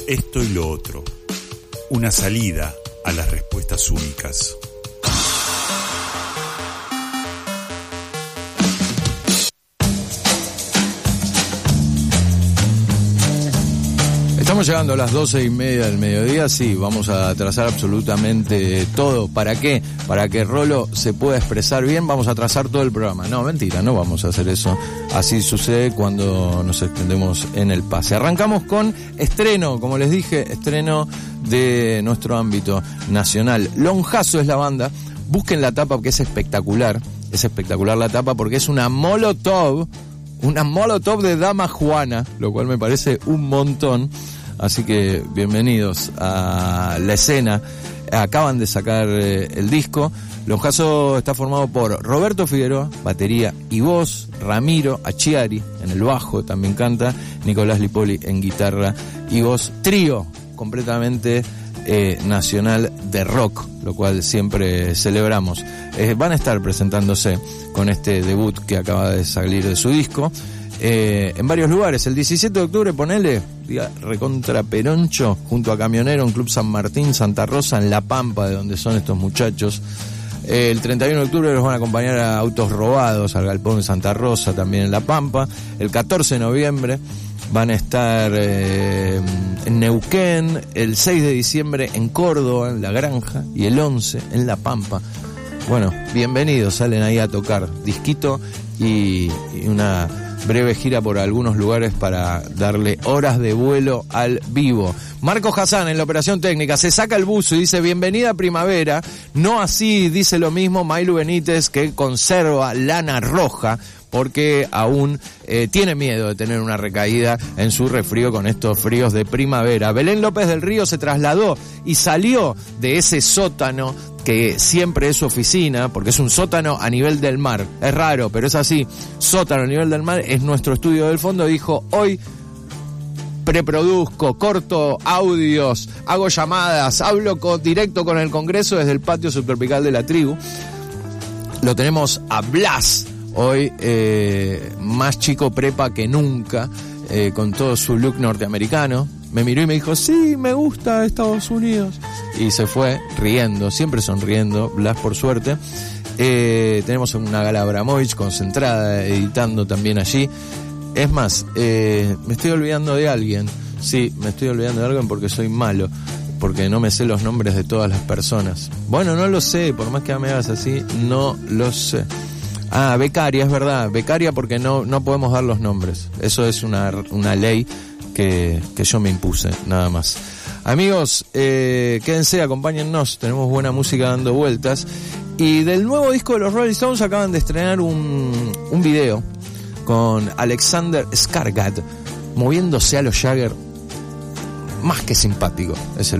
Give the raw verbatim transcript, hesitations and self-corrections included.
esto y lo otro. Una salida a las respuestas únicas. Estamos llegando a las doce y media del mediodía, sí, vamos a trazar absolutamente todo. ¿Para qué? Para que Rolo se pueda expresar bien, vamos a trazar todo el programa. No, mentira, no vamos a hacer eso. Así sucede cuando nos extendemos en el pase. Arrancamos con estreno, como les dije, estreno de nuestro ámbito nacional. Lonjazo es la banda, busquen la tapa porque es espectacular, es espectacular la tapa porque es una molotov, una molotov de Dama Juana, lo cual me parece un montón. Así que bienvenidos a la escena. Acaban de sacar eh, el disco. Lonjazo está formado por Roberto Figueroa, batería y voz, Ramiro Achiari en el bajo, también canta, Nicolás Lipoli en guitarra y voz, trío completamente eh, nacional de rock, lo cual siempre celebramos. Eh, van a estar presentándose con este debut que acaba de salir de su disco. Eh, en varios lugares, el diecisiete de octubre, ponele, día recontra Peroncho, junto a Camionero, en Club San Martín, Santa Rosa, en La Pampa, de donde son estos muchachos. Eh, el treinta y uno de octubre los van a acompañar a Autos Robados, al Galpón de Santa Rosa, también en La Pampa. El catorce de noviembre van a estar eh, en Neuquén, el seis de diciembre en Córdoba, en La Granja, y el once en La Pampa. Bueno, bienvenidos, salen ahí a tocar disquito y, y una breve gira por algunos lugares para darle horas de vuelo al vivo. Marco Hassan en la operación técnica se saca el buzo y dice bienvenida primavera. No así dice lo mismo Mailu Benítez, que conserva lana roja porque aún eh, tiene miedo de tener una recaída en su resfrío con estos fríos de primavera. Belén López del Río se trasladó y salió de ese sótano que siempre es su oficina, porque es un sótano a nivel del mar. Es raro, pero es así. Sótano a nivel del mar es nuestro estudio del fondo. Dijo, hoy preproduzco, corto audios, hago llamadas, hablo con, directo con el Congreso desde el patio subtropical de la tribu. Lo tenemos a Blas, hoy eh, más chico prepa que nunca, eh, con todo su look norteamericano. Me miró y me dijo, sí, me gusta Estados Unidos. Y se fue riendo, siempre sonriendo, Blas por suerte. Eh, tenemos una Gala Abramovich concentrada, editando también allí. Es más, eh, me estoy olvidando de alguien. Sí, me estoy olvidando de alguien porque soy malo, porque no me sé los nombres de todas las personas. Bueno, no lo sé, por más que me hagas así, no lo sé. Ah, becaria, es verdad, becaria porque no, no podemos dar los nombres. Eso es una, una ley que, que yo me impuse, nada más. Amigos, eh, quédense, acompáñennos, tenemos buena música dando vueltas. Y del nuevo disco de los Rolling Stones acaban de estrenar un, un video con Alexander Skarsgård moviéndose a los Jagger, más que simpático, es el